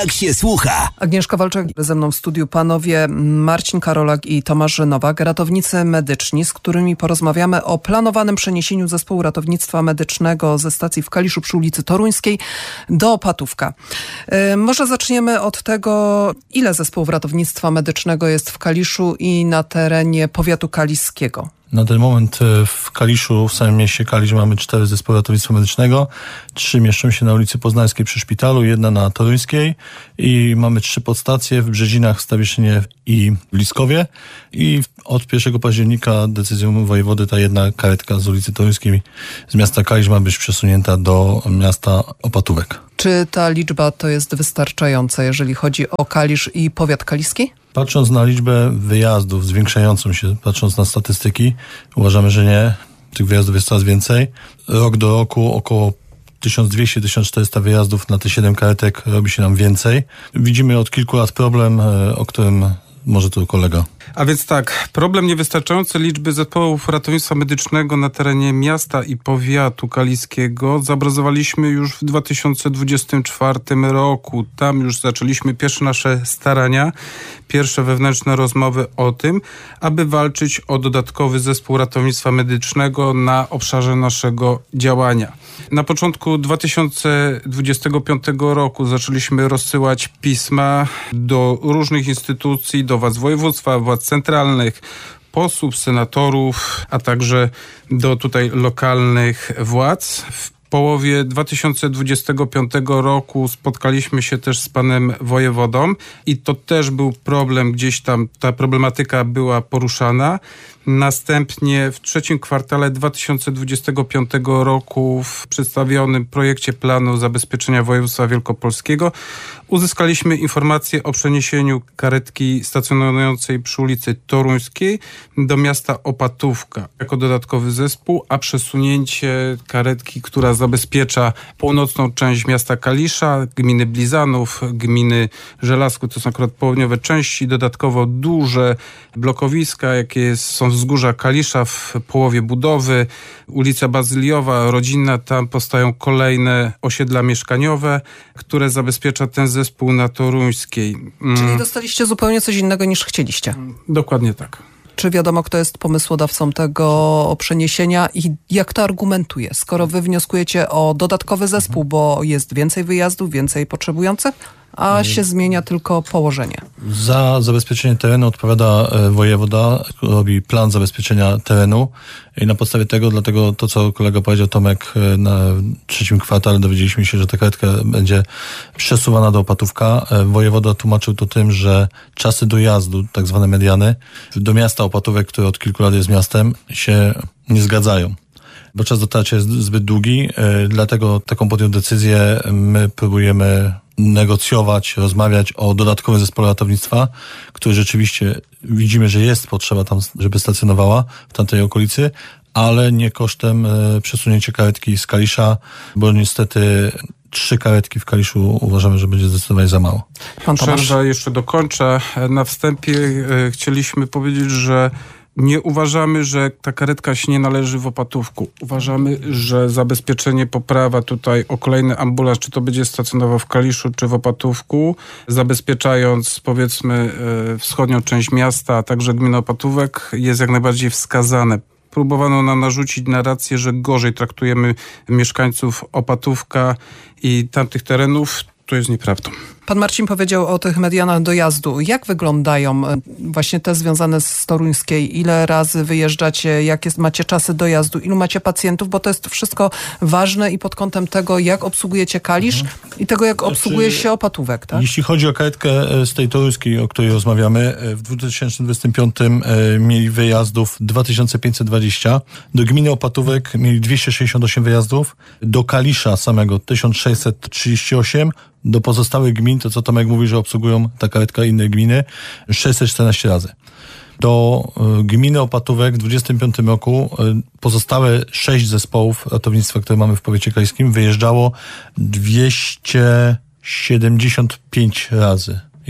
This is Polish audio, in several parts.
Jak się słucha. Agnieszka Walczak, ze mną w studiu panowie Marcin Karolak i Tomasz Nowak, ratownicy medyczni, z którymi porozmawiamy o planowanym przeniesieniu zespołu ratownictwa medycznego ze stacji w Kaliszu przy ulicy Toruńskiej do Opatówka. Może zaczniemy od tego, ile zespołów ratownictwa medycznego jest w Kaliszu i na terenie powiatu kaliskiego. Na ten moment w Kaliszu, w samym mieście Kalisz, mamy 4 zespoły ratownictwa medycznego. 3 mieszczą się na ulicy Poznańskiej przy szpitalu, 1 na Toruńskiej i mamy 3 podstacje w Brzezinach, w Stawiszynie i w Liskowie. I od 1 października decyzją wojewody ta 1 karetka z ulicy Toruńskiej z miasta Kalisz ma być przesunięta do miasta Opatówek. Czy ta liczba to jest wystarczająca, jeżeli chodzi o Kalisz i powiat kaliski? Patrząc na liczbę wyjazdów zwiększającą się, patrząc na statystyki, uważamy, że nie. Tych wyjazdów jest coraz więcej. Rok do roku około 1200-1400 wyjazdów na te 7 karetek robi się nam więcej. Widzimy od kilku lat problem, o którym może tu kolega. A więc tak, problem niewystarczającej liczby zespołów ratownictwa medycznego na terenie miasta i powiatu kaliskiego zaobrazowaliśmy już w 2024 roku. Tam już zaczęliśmy pierwsze nasze starania, pierwsze wewnętrzne rozmowy o tym, aby walczyć o dodatkowy zespół ratownictwa medycznego na obszarze naszego działania. Na początku 2025 roku zaczęliśmy rozsyłać pisma do różnych instytucji, do władz województwa, władz centralnych, posłów, senatorów, a także do tutaj lokalnych władz. W połowie 2025 roku spotkaliśmy się też z panem wojewodą i to też był problem, gdzieś tam ta problematyka była poruszana. Następnie w 3 kwartale 2025 roku w przedstawionym projekcie planu zabezpieczenia województwa wielkopolskiego uzyskaliśmy informację o przeniesieniu karetki stacjonującej przy ulicy Toruńskiej do miasta Opatówka jako dodatkowy zespół, a przesunięcie karetki, która zabezpiecza północną część miasta Kalisza, gminy Blizanów, gminy Żelazko, to są akurat południowe części, dodatkowo duże blokowiska, jakie są wzgórza Kalisza w połowie budowy, ulica Bazyliowa, Rodzinna, tam powstają kolejne osiedla mieszkaniowe, które zabezpiecza ten zespół na Toruńskiej. Czyli dostaliście zupełnie coś innego niż chcieliście. Dokładnie tak. Czy wiadomo, kto jest pomysłodawcą tego przeniesienia i jak to argumentuje? Skoro wy wnioskujecie o dodatkowy zespół, bo jest więcej wyjazdów, więcej potrzebujących, a się zmienia tylko położenie. Za zabezpieczenie terenu odpowiada wojewoda, robi plan zabezpieczenia terenu i na podstawie tego, dlatego to, co kolega powiedział Tomek, na 3 kwartale dowiedzieliśmy się, że ta karetka będzie przesuwana do Opatówka. Wojewoda tłumaczył to tym, że czasy dojazdu, tak zwane mediany, do miasta Opatówek, które od kilku lat jest miastem, się nie zgadzają. Bo czas dotarcia jest zbyt długi, dlatego taką podjął decyzję. My próbujemy negocjować, rozmawiać o dodatkowym zespole ratownictwa, który rzeczywiście widzimy, że jest potrzeba tam, żeby stacjonowała w tamtej okolicy, ale nie kosztem przesunięcia karetki z Kalisza, bo niestety 3 karetki w Kaliszu uważamy, że będzie zdecydowanie za mało. Pan Tomasz? Przerwę, jeszcze dokończę. Na wstępie chcieliśmy powiedzieć, że nie uważamy, że ta karetka się nie należy w Opatówku. Uważamy, że zabezpieczenie, poprawa tutaj o kolejny ambulans, czy to będzie stacjonował w Kaliszu, czy w Opatówku, zabezpieczając powiedzmy wschodnią część miasta, a także gminę Opatówek, jest jak najbardziej wskazane. Próbowano nam narzucić narrację, że gorzej traktujemy mieszkańców Opatówka i tamtych terenów. To jest nieprawdą. Pan Marcin powiedział o tych medianach dojazdu. Jak wyglądają właśnie te związane z Toruńskiej? Ile razy wyjeżdżacie? Jakie macie czasy dojazdu? Ilu macie pacjentów? Bo to jest wszystko ważne i pod kątem tego, jak obsługujecie Kalisz i tego, jak obsługuje się Opatówek, tak? Jeśli chodzi o karetkę z tej Toruńskiej, o której rozmawiamy, w 2025 mieli wyjazdów 2520. Do gminy Opatówek mieli 268 wyjazdów. Do Kalisza samego 1638. Do pozostałych gmin, to co Tomek mówi, że obsługują ta karetka inne gminy, 614 razy. Do gminy Opatówek w 2025 roku pozostałe 6 zespołów ratownictwa, które mamy w powiecie kaliskim, wyjeżdżało 275 razy.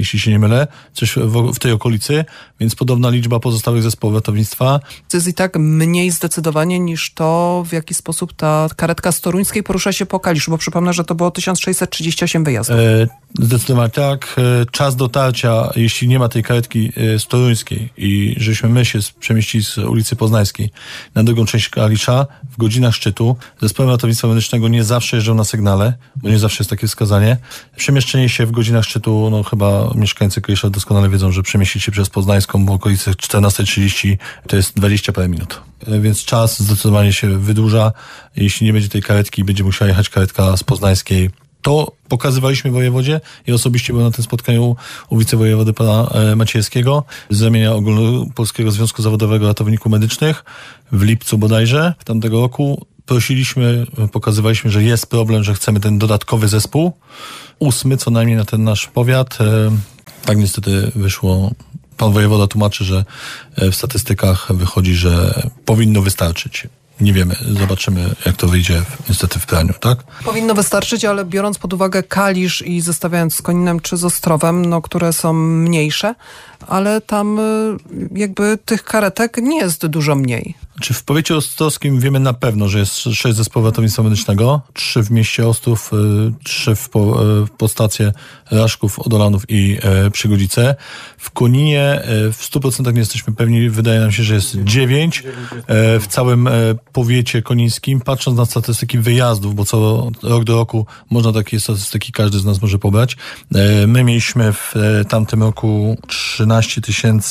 jeśli się nie mylę, coś w tej okolicy, więc podobna liczba pozostałych zespołów ratownictwa. To jest i tak mniej zdecydowanie niż to, w jaki sposób ta karetka z toruńskiej porusza się po Kaliszu, bo przypomnę, że to było 1638 wyjazdów. Zdecydowanie tak. Czas dotarcia, jeśli nie ma tej karetki z toruńskiej i żeśmy my się przemieścili z ulicy Poznańskiej na drugą część Kalisza, w godzinach szczytu zespołem ratownictwa medycznego nie zawsze jeżdżą na sygnale, bo nie zawsze jest takie wskazanie. Przemieszczenie się w godzinach szczytu, no chyba mieszkańcy Kalisza doskonale wiedzą, że przemieścić się przez Poznańską w okolicy 14:30 to jest 20 parę minut. Więc czas zdecydowanie się wydłuża. Jeśli nie będzie tej karetki, będzie musiała jechać karetka z Poznańskiej. To pokazywaliśmy wojewodzie i osobiście byłem na tym spotkaniu u wicewojewody pana Maciejewskiego z ramienia Ogólnopolskiego Związku Zawodowego Ratowników Medycznych w lipcu bodajże w tamtego roku. Prosiliśmy, pokazywaliśmy, że jest problem, że chcemy ten dodatkowy zespół, 8 co najmniej na ten nasz powiat. Tak niestety wyszło. Pan wojewoda tłumaczy, że w statystykach wychodzi, że powinno wystarczyć. Nie wiemy, zobaczymy jak to wyjdzie niestety w praniu, tak? Powinno wystarczyć, ale biorąc pod uwagę Kalisz i zestawiając z Koninem czy z Ostrowem, no, które są mniejsze, ale tam jakby tych karetek nie jest dużo mniej. Czy w powiecie ostrowskim wiemy na pewno, że jest 6 zespołów ratownictwa medycznego, 3 w mieście Ostrów, 3 w podstacje Raszków, Odolanów i Przygodzice. W Koninie w 100% nie jesteśmy pewni, wydaje nam się, że jest 9 w całym powiecie konińskim. Patrząc na statystyki wyjazdów, bo co rok do roku można takie statystyki każdy z nas może pobrać. My mieliśmy w tamtym roku 13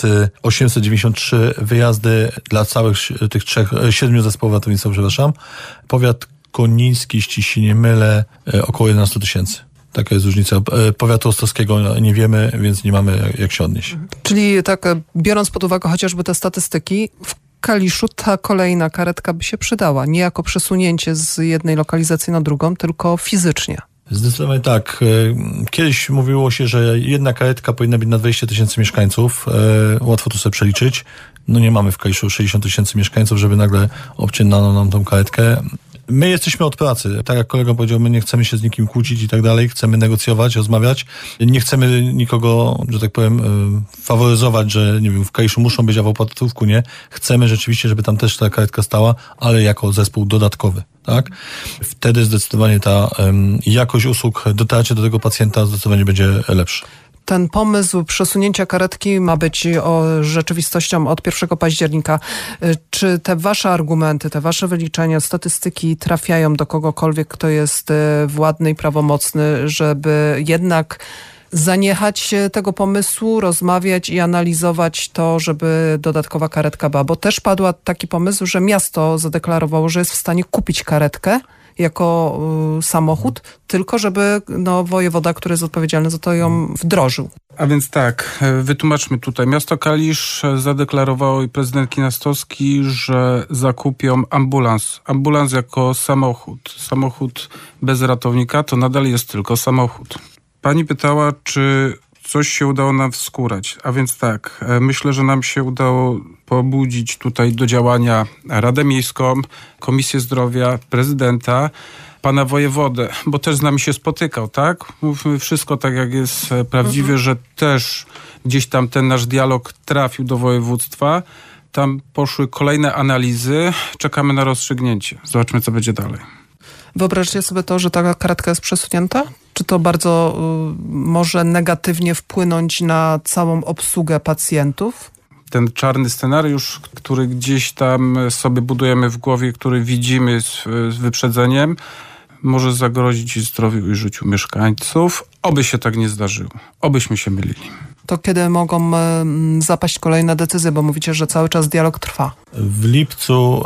893 wyjazdy dla całych tych 7 zespołów ratownictwa, przepraszam. Powiat koniński, jeśli się nie mylę, około 11 000. Taka jest różnica. Powiatu ostrowskiego nie wiemy, więc nie mamy jak się odnieść. Czyli tak, biorąc pod uwagę chociażby te statystyki, w Kaliszu ta kolejna karetka by się przydała. Nie jako przesunięcie z jednej lokalizacji na drugą, tylko fizycznie. Zdecydowanie tak. Kiedyś mówiło się, że jedna karetka powinna być na 20 000 mieszkańców. Łatwo to sobie przeliczyć. No nie mamy w Kaliszu 60 000 mieszkańców, żeby nagle obcinano nam tą karetkę. My jesteśmy od pracy. Tak jak kolega powiedział, my nie chcemy się z nikim kłócić i tak dalej. Chcemy negocjować, rozmawiać. Nie chcemy nikogo, że tak powiem, faworyzować, że nie wiem, w Kaliszu muszą być, a w Opatówku nie. Chcemy rzeczywiście, żeby tam też ta karetka stała, ale jako zespół dodatkowy. Tak? Wtedy zdecydowanie ta jakość usług, dotarcie do tego pacjenta zdecydowanie będzie lepsza. Ten pomysł przesunięcia karetki ma być rzeczywistością od 1 października. Czy te wasze argumenty, te wasze wyliczenia, statystyki trafiają do kogokolwiek, kto jest władny i prawomocny, żeby jednak zaniechać tego pomysłu, rozmawiać i analizować to, żeby dodatkowa karetka była? Bo też padł taki pomysł, że miasto zadeklarowało, że jest w stanie kupić karetkę jako samochód, tylko żeby wojewoda, który jest odpowiedzialny za to, ją wdrożył. A więc tak, wytłumaczmy tutaj. Miasto Kalisz zadeklarowało i prezydent Kinastowski, że zakupią ambulans. Ambulans jako samochód. Samochód bez ratownika to nadal jest tylko samochód. Pani pytała, czy coś się udało nam wskórać. A więc tak, myślę, że nam się udało pobudzić tutaj do działania Radę Miejską, Komisję Zdrowia, prezydenta, pana wojewodę, bo też z nami się spotykał, tak? Mówmy wszystko tak, jak jest prawdziwe, że też gdzieś tam ten nasz dialog trafił do województwa. Tam poszły kolejne analizy. Czekamy na rozstrzygnięcie. Zobaczmy, co będzie dalej. Wyobraźcie sobie to, że ta karetka jest przesunięta? Czy to bardzo może negatywnie wpłynąć na całą obsługę pacjentów? Ten czarny scenariusz, który gdzieś tam sobie budujemy w głowie, który widzimy z wyprzedzeniem, może zagrozić zdrowiu i życiu mieszkańców. Oby się tak nie zdarzyło. Obyśmy się mylili. To kiedy mogą zapaść kolejne decyzje, bo mówicie, że cały czas dialog trwa? W lipcu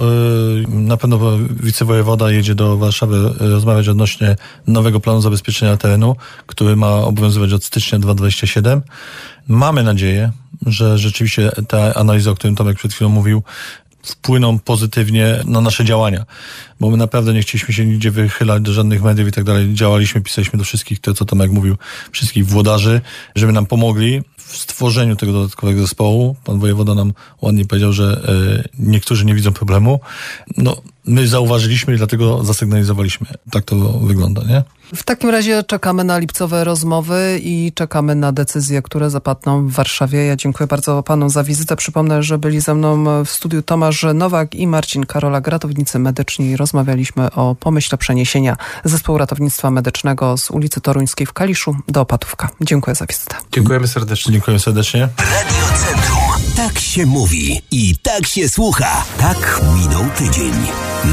na pewno wicewojewoda jedzie do Warszawy rozmawiać odnośnie nowego planu zabezpieczenia terenu, który ma obowiązywać od stycznia 2027. Mamy nadzieję, że rzeczywiście ta analiza, o którym Tomek przed chwilą mówił, wpłyną pozytywnie na nasze działania. Bo my naprawdę nie chcieliśmy się nigdzie wychylać do żadnych mediów i tak dalej. Działaliśmy, pisaliśmy do wszystkich, to co Tomek mówił, wszystkich włodarzy, żeby nam pomogli w stworzeniu tego dodatkowego zespołu. Pan wojewoda nam ładnie powiedział, że niektórzy nie widzą problemu. No, my zauważyliśmy i dlatego zasygnalizowaliśmy. Tak to wygląda, nie? W takim razie czekamy na lipcowe rozmowy i czekamy na decyzje, które zapadną w Warszawie. Ja dziękuję bardzo panom za wizytę. Przypomnę, że byli ze mną w studiu Tomasz Nowak i Marcin Karolak, ratownicy medyczni. Rozmawialiśmy o pomyśle przeniesienia Zespołu Ratownictwa Medycznego z ulicy Toruńskiej w Kaliszu do Opatówka. Dziękuję za wizytę. Dziękujemy serdecznie. Dziękuję serdecznie. Radio Centrum. Tak się mówi i tak się słucha. Tak minął tydzień.